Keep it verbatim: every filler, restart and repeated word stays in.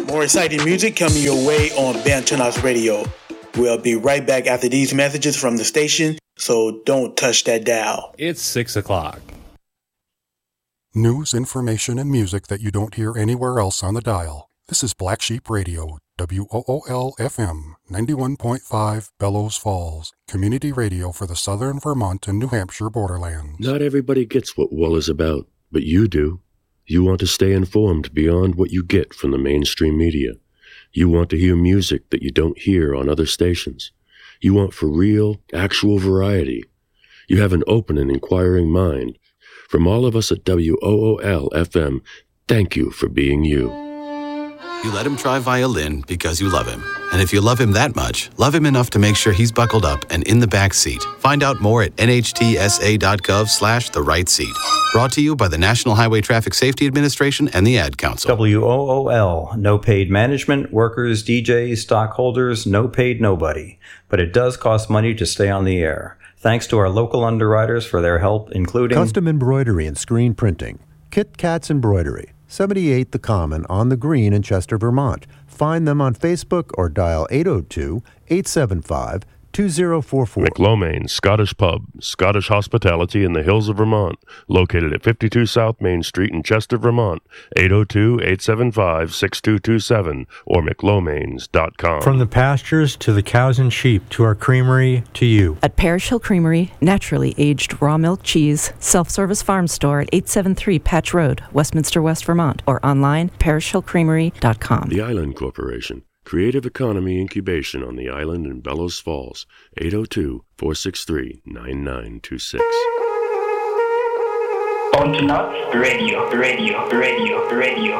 More exciting music coming your way on Bantunas Radio. We'll be right back after these messages from the station, so don't touch that dial. It's six o'clock. News, information, and music that you don't hear anywhere else on the dial. This is Black Sheep Radio, W O O L F M, ninety-one point five, Bellows Falls, community radio for the southern Vermont and New Hampshire borderlands. Not everybody gets what wool is about, but you do. You want to stay informed beyond what you get from the mainstream media. You want to hear music that you don't hear on other stations. You want for real, actual variety. You have an open and inquiring mind. From all of us at W O O L F M, thank you for being you. You let him try violin because you love him. And if you love him that much, love him enough to make sure he's buckled up and in the back seat. Find out more at N H T S A dot gov slash the right seat. Brought to you by the National Highway Traffic Safety Administration and the Ad Council. W O O L, no paid management, workers, D Js, stockholders, no paid nobody. But it does cost money to stay on the air. Thanks to our local underwriters for their help, including custom embroidery and screen printing. Kit Katz Embroidery, seventy-eight The Common on the Green in Chester, Vermont. Find them on Facebook or dial eight oh two, eight seven five, two oh four four. McLomain Scottish Pub, Scottish hospitality in the hills of Vermont, located at fifty-two South Main Street in Chester, Vermont, eight oh two, eight seven five, six two two seven or mclomains dot com. From the pastures to the cows and sheep to our creamery to you. At Parish Hill Creamery, naturally aged raw milk cheese, self-service farm store at eight seventy-three Patch Road, Westminster, West Vermont, or online parish hill creamery dot com. The Island Corporation. Creative Economy Incubation on the island in Bellows Falls, eight oh two, four six three, nine nine two six. On to Nuts Radio, Radio, Radio, Radio.